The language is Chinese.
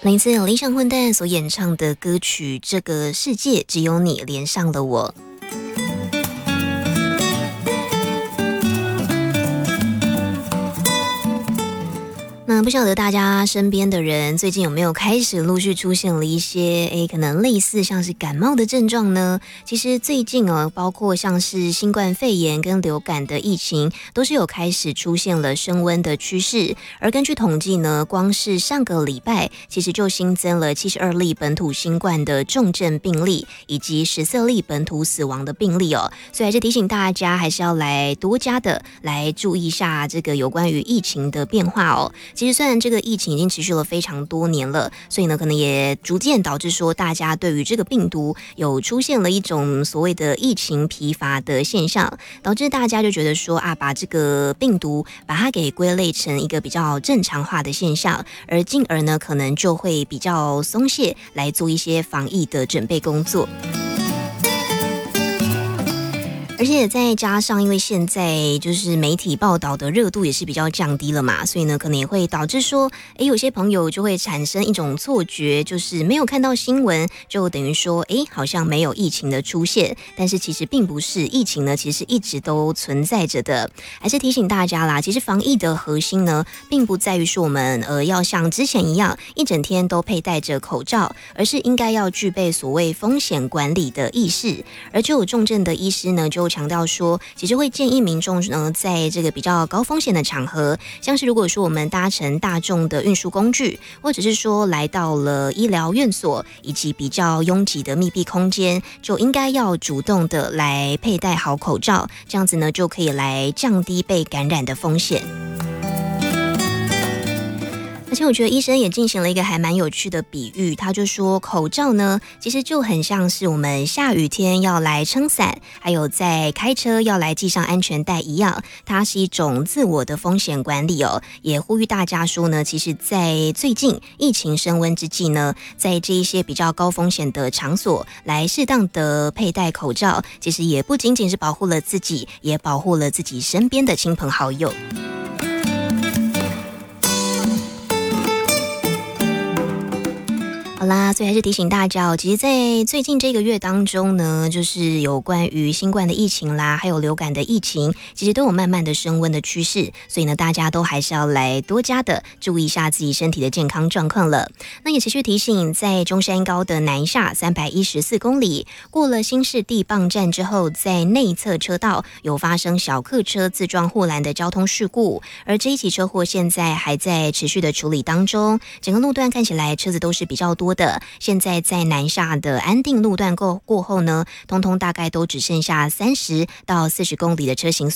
来自理想混蛋所演唱的歌曲《这个世界只有你连上了我》。那不晓得大家身边的人最近有没有开始陆续出现了一些可能类似像是感冒的症状呢？其实最近包括像是新冠肺炎跟流感的疫情都是有开始出现了升温的趋势。而根据统计呢，光是上个礼拜其实就新增了72例本土新冠的重症病例，以及14例本土死亡的病例哦。所以还是提醒大家还是要来多加的来注意一下这个有关于疫情的变化哦。其实虽然这个疫情已经持续了非常多年了，所以呢可能也逐渐导致说大家对于这个病毒有出现了一种所谓的疫情疲乏的现象，导致大家就觉得说把这个病毒把它给归类成一个比较正常化的现象，而进而呢可能就会比较松懈来做一些防疫的准备工作。而且再加上因为现在就是媒体报道的热度也是比较降低了嘛，所以呢可能也会导致说有些朋友就会产生一种错觉，就是没有看到新闻就等于说好像没有疫情的出现，但是其实并不是，疫情呢其实一直都存在着的。还是提醒大家啦，其实防疫的核心呢并不在于说我们要像之前一样一整天都佩戴着口罩，而是应该要具备所谓风险管理的意识。而就有重症的医师呢就强调说，其实会建议民众呢在这个比较高风险的场合，像是如果说我们搭乘大众的运输工具，或者是说来到了医疗院所以及比较拥挤的密闭空间，就应该要主动的来佩戴好口罩，这样子呢就可以来降低被感染的风险。而且我觉得医生也进行了一个还蛮有趣的比喻，他就说口罩呢其实就很像是我们下雨天要来撑伞，还有在开车要来系上安全带一样，它是一种自我的风险管理哦。也呼吁大家说呢，其实在最近疫情升温之际呢，在这一些比较高风险的场所来适当的佩戴口罩，其实也不仅仅是保护了自己，也保护了自己身边的亲朋好友。好啦，所以还是提醒大家其实在最近这个月当中呢，就是有关于新冠的疫情啦，还有流感的疫情，其实都有慢慢的升温的趋势，所以呢大家都还是要来多加的注意一下自己身体的健康状况了。那也持续提醒，在中山高的南下314公里，过了新市地磅站之后，在内侧车道有发生小客车自撞护栏的交通事故，而这一起车祸现在还在持续的处理当中，整个路段看起来车子都是比较多的，现在在南下的安定路段过后呢，通通大概都只剩下30到40公里的车行